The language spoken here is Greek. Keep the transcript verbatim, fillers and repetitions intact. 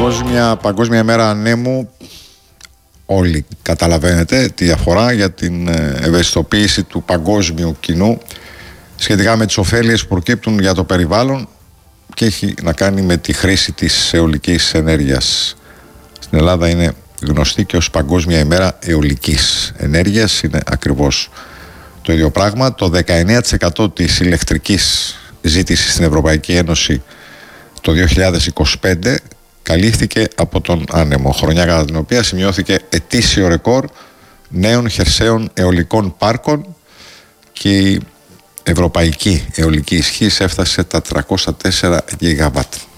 Παγκόσμια, Παγκόσμια ημέρα ανέμου. Όλοι καταλαβαίνετε τη διαφορά για την ευαισθητοποίηση του παγκόσμιου κοινού σχετικά με τις ωφέλειες που προκύπτουν για το περιβάλλον και έχει να κάνει με τη χρήση της αιωλικής ενέργειας. Στην Ελλάδα είναι γνωστή και ως Παγκόσμια ημέρα αιωλικής ενέργειας. Είναι ακριβώς το ίδιο πράγμα. Το δεκαεννέα τοις εκατό της ηλεκτρικής ζήτησης στην Ευρωπαϊκή Ένωση το δύο χιλιάδες είκοσι πέντε καλύφθηκε από τον άνεμο, χρονιά κατά την οποία σημειώθηκε ετήσιο ρεκόρ νέων χερσαίων αιωλικών πάρκων και η ευρωπαϊκή αιωλική ισχύς έφτασε τα τριακόσια τέσσερα γιγαβάτ.